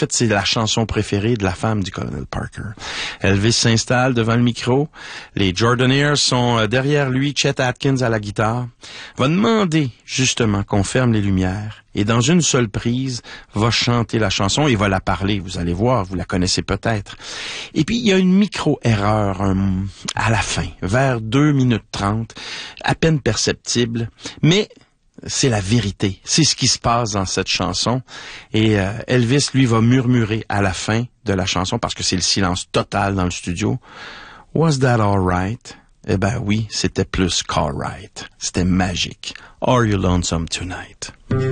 fait, c'est la chanson préférée de la femme du colonel Parker. Elvis s'installe devant le micro. Les Jordanaires sont derrière lui, Chet Atkins à la guitare. Va demander, justement, qu'on ferme les lumières. Et dans une seule prise, va chanter la chanson et va la parler. Vous allez voir, vous la connaissez peut-être. Et puis, il y a une micro-erreur à la fin, vers 2 minutes 30, à peine perceptible, mais c'est la vérité. C'est ce qui se passe dans cette chanson. Et Elvis, lui, va murmurer à la fin de la chanson, parce que c'est le silence total dans le studio. « Was that all right? » Eh ben oui, c'était plus qu'all right. C'était magique. « Are you lonesome tonight? »